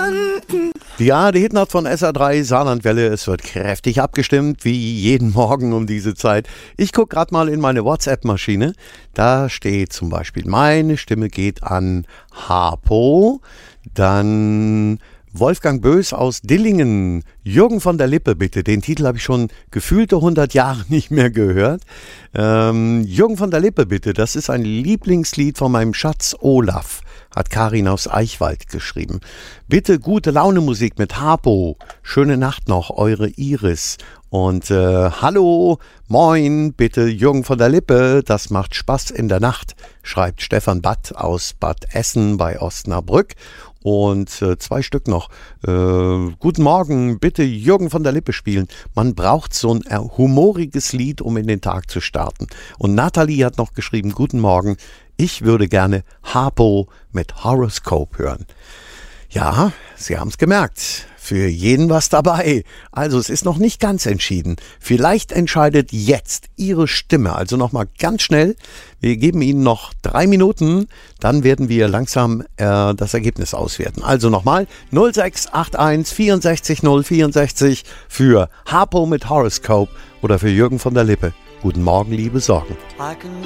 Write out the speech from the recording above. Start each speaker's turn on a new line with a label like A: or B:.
A: Die ARD-Hitnacht von SA3 Saarlandwelle. Es wird kräftig abgestimmt, wie jeden Morgen um diese Zeit. Ich gucke gerade mal in meine WhatsApp-Maschine. Da steht zum Beispiel, meine Stimme geht an Harpo. Dann Wolfgang Bös aus Dillingen. Jürgen von der Lippe, bitte. Den Titel habe ich schon gefühlte 100 Jahre nicht mehr gehört. Jürgen von der Lippe, bitte. Das ist ein Lieblingslied von meinem Schatz Olaf. Hat Karin aus Eichwald geschrieben. Bitte gute Laune Musik mit Harpo. Schöne Nacht noch, eure Iris. Und hallo, moin, bitte Jürgen von der Lippe. Das macht Spaß in der Nacht, schreibt Stefan Batt aus Bad Essen bei Osnabrück. Und 2 Stück noch. Guten Morgen, bitte Jürgen von der Lippe spielen. Man braucht so ein humoriges Lied, um in den Tag zu starten. Und Nathalie hat noch geschrieben, guten Morgen, ich würde gerne Harpo mit Horoscope hören. Ja, Sie haben es gemerkt. Für jeden was dabei. Also es ist noch nicht ganz entschieden. Vielleicht entscheidet jetzt Ihre Stimme. Also nochmal ganz schnell. Wir geben Ihnen noch 3 Minuten. Dann werden wir langsam das Ergebnis auswerten. Also nochmal 0681 64 064 für Harpo mit Horoscope oder für Jürgen von der Lippe. Guten Morgen, liebe Sorgen.
B: I can